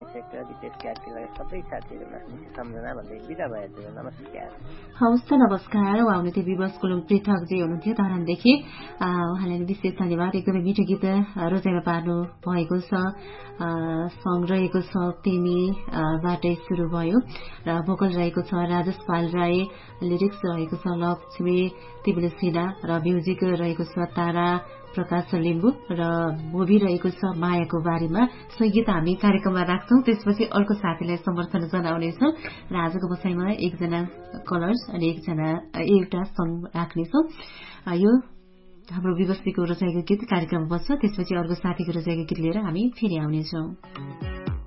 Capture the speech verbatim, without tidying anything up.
Sector विशेष category सबै साथीहरुमा सम्झना भन्दै बिदा भएको छु। नमस्कार। हवस् त नमस्कार। उहाँ हुनुहुन्थ्यो विवश कुलुङ पृथकजी हुनुहुन्थ्यो धरानदेखि। उहाँलाई विशेष धन्यवाद। एकदमै मिठो गीत रोजाइमा पार्नु भएको छ। सङ रहेको छ तिमी बाटै सुरु भयो र भोकल रहेको छ राजेश पाल राई, लिरिक्स रहेको छ लक्ष्मी तिब्ले सिन्हा र म्युजिक रहेको छ तारा प्रकाश लिम्बू र मुभी रहेको छ मायाको बारेमा। सो गीत हामी कार्यक्रममा राख्छौं, त्यसपछि अर्को साथीलाई समर्थन जनाउनेछौँ र आजको बसाइमा एकजना कलर्स अनि एकजना एउटा सङ राख्नेछौँ। यो हाम्रो विवस्तीको रोजाइको गीत कार्यक्रम बस्छ, त्यसपछि अर्को साथीको रोजाइको गीत लिएर हामी फेरि आउनेछौँ।